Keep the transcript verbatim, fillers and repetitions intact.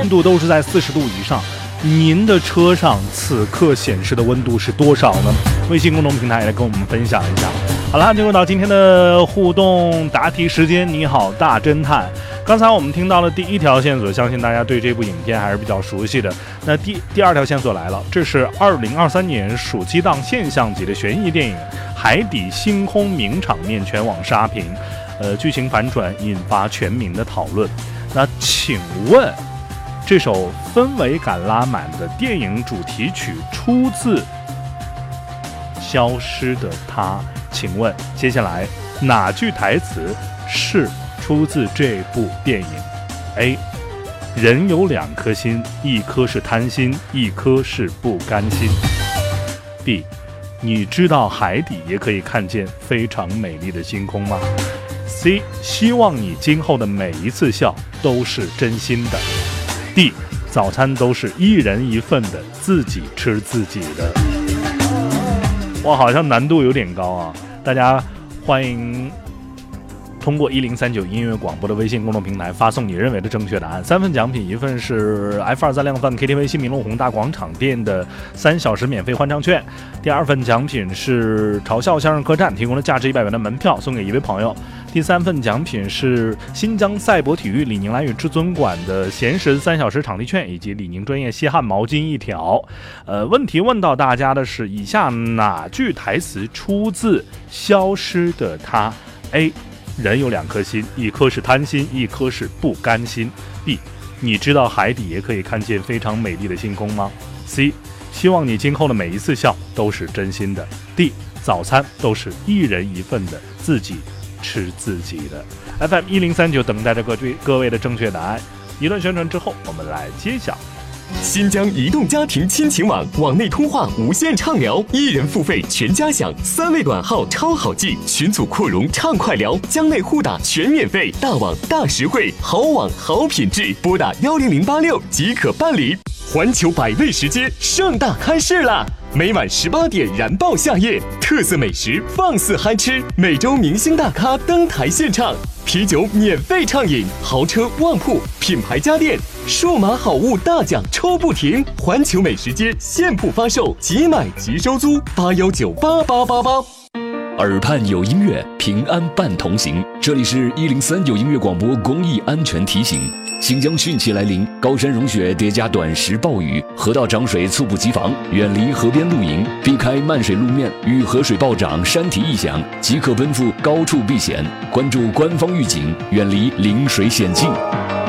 度都是在四十度以上。您的车上此刻显示的温度是多少呢？微信公众平台来跟我们分享一下。好了，进入到今天的互动答题时间。你好，大侦探。刚才我们听到了第一条线索，相信大家对这部影片还是比较熟悉的。那第第二条线索来了，这是二零二三年暑期档现象级的悬疑电影《海底星空》名场面全网刷屏，呃，剧情反转引发全民的讨论。那请问，这首氛围感拉满的电影主题曲出自《消失的她》？请问接下来哪句台词是出自这部电影 ？A. 人有两颗心，一颗是贪心，一颗是不甘心。B. 你知道海底也可以看见非常美丽的星空吗？ C. 希望你今后的每一次笑都是真心的。D. 早餐都是一人一份的，自己吃自己的。哇，好像难度有点高啊！大家欢迎通过一零三九音乐广播的微信公众平台发送你认为的正确答案。三份奖品，一份是 F 二三量贩 K T V 新民路宏大广场店的三小时免费欢唱券，第二份奖品是嘲笑相声客栈提供的价值一百元的门票送给一位朋友，第三份奖品是新疆赛博体育李宁蓝屿至尊馆的闲时三小时场地券以及李宁专业吸汗毛巾一条。呃，问题问到大家的是以下哪句台词出自《消失的她》？ A. 人有两颗心，一颗是贪心，一颗是不甘心。 B. 你知道海底也可以看见非常美丽的星空吗？ C. 希望你今后的每一次笑都是真心的。 D. 早餐都是一人一份的，自己吃自己的。 F M 一零三九等待着各位各位的正确答案。一段宣传之后，我们来揭晓。 新疆移动家庭亲情网，网内通话无限畅聊，一人付费全家享，三位短号超好记，群组扩容畅快聊，疆内互打全免费，大网大实惠，好网好品质，拨打幺零零八六即可办理。环球百味时间盛大开市啦！每晚十八点燃爆夏夜，特色美食放肆嗨吃，每周明星大咖登台献唱，啤酒免费畅饮，豪车旺铺，品牌家电，数码好物大奖抽不停。环球美食街现铺发售，即买即收租，八幺九八八八八。 耳畔有音乐，平安伴同行。这里是一零三九音乐广播公益安全提醒。新疆汛期来临，高山融雪叠加短时暴雨，河道涨水猝不及防，远离河边露营，避开漫水路面与河水暴涨山体异响，即可奔赴高处避险。关注官方预警，远离临水险境。